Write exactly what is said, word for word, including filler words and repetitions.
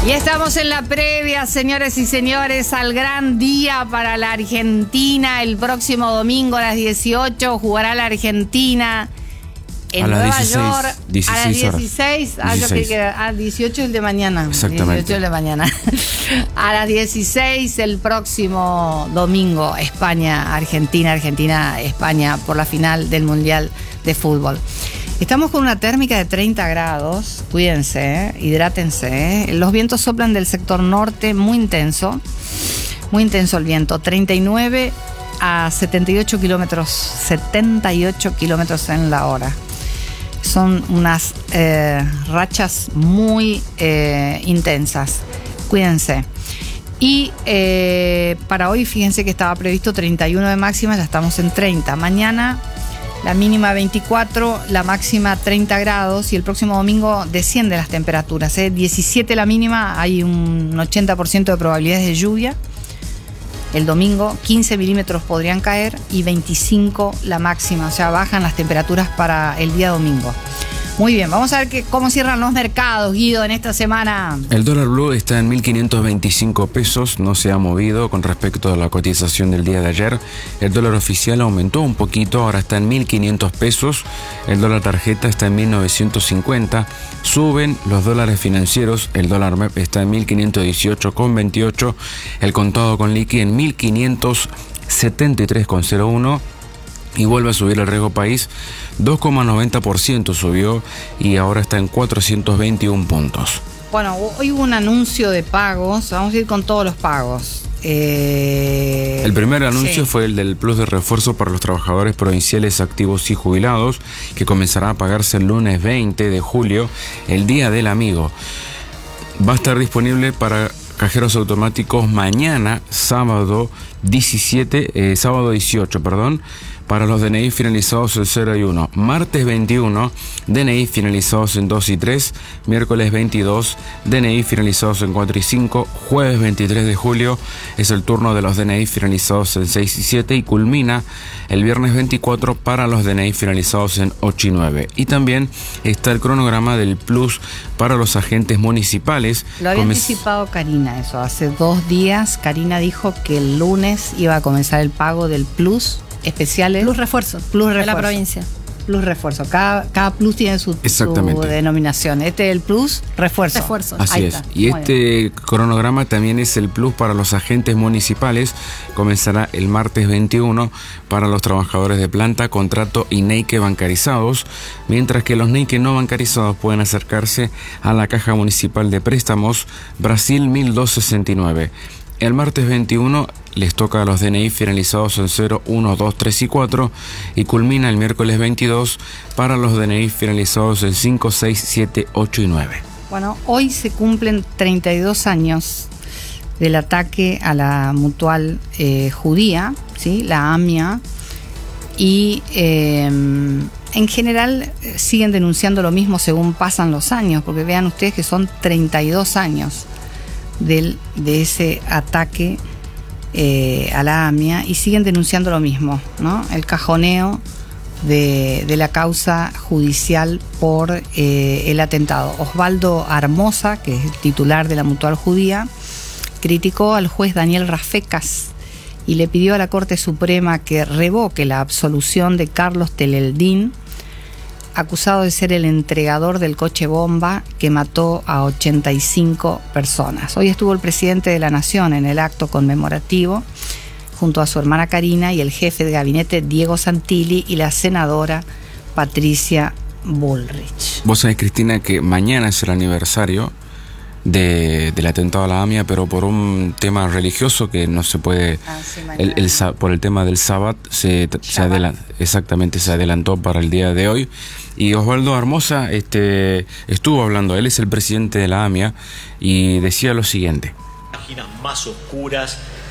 Y estamos en la previa, señores y señores, al gran día para la Argentina. El próximo domingo a las dieciocho jugará la Argentina en a Nueva dieciséis, York. dieciséis a las dieciséis. Horas. Ah, yo creí que era a dieciocho el de mañana. Exactamente. dieciocho el de mañana. A las dieciséis el próximo domingo, España, Argentina, Argentina, España, por la final del Mundial de Fútbol. Estamos con una térmica de treinta grados, cuídense, ¿eh? Hidrátense. ¿eh? Los vientos soplan del sector norte, muy intenso, muy intenso el viento, treinta y nueve a setenta y ocho kilómetros, setenta y ocho kilómetros en la hora. Son unas eh, rachas muy eh, intensas, cuídense. Y eh, para hoy, fíjense que estaba previsto treinta y uno de máxima, ya estamos en treinta. Mañana la mínima veinticuatro, la máxima treinta grados y el próximo domingo descienden las temperaturas. ¿eh? diecisiete la mínima, hay un ochenta por ciento de probabilidades de lluvia. El domingo quince milímetros podrían caer y veinticinco la máxima, o sea, bajan las temperaturas para el día domingo. Muy bien, vamos a ver que, cómo cierran los mercados, Guido, en esta semana. El dólar blue está en mil quinientos veinticinco pesos, no se ha movido con respecto a la cotización del día de ayer. El dólar oficial aumentó un poquito, ahora está en mil quinientos pesos. El dólar tarjeta está en mil novecientos cincuenta. Suben los dólares financieros, el dólar M E P está en mil quinientos dieciocho con veintiocho. El contado con liqui en mil quinientos setenta y tres con cero uno. Y vuelve a subir el riesgo país, dos coma noventa por ciento subió y ahora está en cuatrocientos veintiún puntos. Bueno, hoy hubo un anuncio de pagos, vamos a ir con todos los pagos. Eh... El primer anuncio sí. fue el del plus de refuerzo para los trabajadores provinciales activos y jubilados, que comenzará a pagarse el lunes veinte de julio, el Día del Amigo. Va a estar disponible para cajeros automáticos mañana, sábado diecisiete, eh, sábado dieciocho, perdón, para los D N I finalizados en cero y uno, martes veintiuno, D N I finalizados en dos y tres, miércoles veintidós, D N I finalizados en cuatro y cinco, jueves veintitrés de julio es el turno de los D N I finalizados en seis y siete y culmina el viernes veinticuatro para los D N I finalizados en ocho y nueve. Y también está el cronograma del plus para los agentes municipales. Lo había Comen- anticipado Karina eso, hace dos días Karina dijo que el lunes iba a comenzar el pago del plus especiales. Plus refuerzo. Plus de refuerzo. la provincia. Plus refuerzo. Cada, cada plus tiene su, Exactamente. su denominación. Este es el plus refuerzo. Refuerzo. Así Ahí es. está. Y Muy este cronograma también es el plus para los agentes municipales. Comenzará el martes veintiuno para los trabajadores de planta, contrato y NEIQUE bancarizados, mientras que los NEIQUE no bancarizados pueden acercarse a la Caja Municipal de Préstamos Brasil mil doscientos sesenta y nueve. El martes veintiuno les toca a los D N I finalizados en cero, uno, dos, tres y cuatro y culmina el miércoles veintidós para los D N I finalizados en cinco, seis, siete, ocho y nueve. Bueno, hoy se cumplen treinta y dos años del ataque a la mutual eh, judía, ¿sí? La AMIA, y eh, en general siguen denunciando lo mismo según pasan los años, porque vean ustedes que son treinta y dos años del, de ese ataque eh, a la AMIA y siguen denunciando lo mismo, ¿no? El cajoneo de, de la causa judicial por eh, el atentado. Osvaldo Armosa, que es el titular de la mutual judía, criticó al juez Daniel Rafecas y le pidió a la Corte Suprema que revoque la absolución de Carlos Teleldín, acusado de ser el entregador del coche bomba que mató a ochenta y cinco personas. Hoy estuvo el presidente de la Nación en el acto conmemorativo, junto a su hermana Karina y el jefe de gabinete Diego Santilli y la senadora Patricia Bullrich. Vos sabés, Cristina, que mañana es el aniversario de, del atentado a la AMIA, pero por un tema religioso que no se puede, Ah, sí, el, el, por el tema del Sabbat, se, se adelantó, exactamente, se adelantó para el día de hoy. Y Osvaldo Armosa este, estuvo hablando, él es el presidente de la AMIA, y decía lo siguiente. Páginas más oscuras